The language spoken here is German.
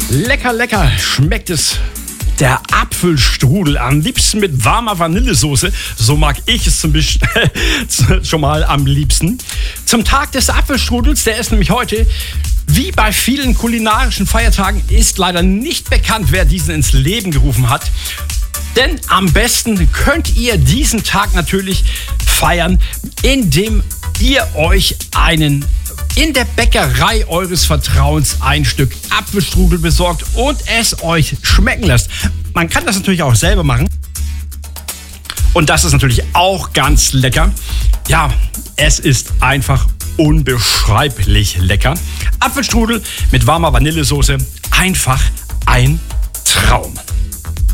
Lecker, lecker schmeckt es. Der Apfelstrudel, am liebsten mit warmer Vanillesoße. So mag ich es schon mal am liebsten. Zum Tag des Apfelstrudels, der ist nämlich heute, wie bei vielen kulinarischen Feiertagen, ist leider nicht bekannt, wer diesen ins Leben gerufen hat. Denn am besten könnt ihr diesen Tag natürlich feiern, indem ihr euch in der Bäckerei eures Vertrauens ein Stück Apfelstrudel besorgt und es euch schmecken lasst. Man kann das natürlich auch selber machen. Und das ist natürlich auch ganz lecker. Ja, es ist einfach unbeschreiblich lecker. Apfelstrudel mit warmer Vanillesoße, einfach ein Traum.